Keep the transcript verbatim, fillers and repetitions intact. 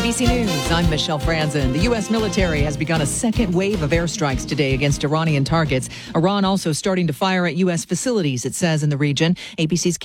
B C News, I'm Michelle Franzen. The U S military has begun a second wave of airstrikes today against Iranian targets. Iran also starting to fire at U S facilities, it says in the region. A B C's